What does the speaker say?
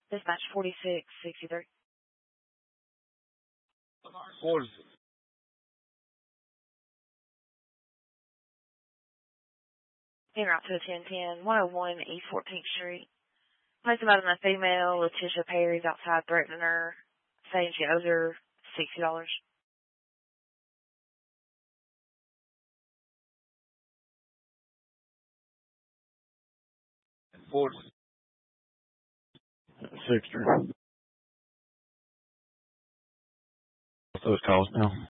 Dispatch 4663. What is it? En route to the 1010, 101 East 14th Street. Place about a female, Letitia Perry's outside threatening her, saying she owes her $60. What? 60. What's those calls now?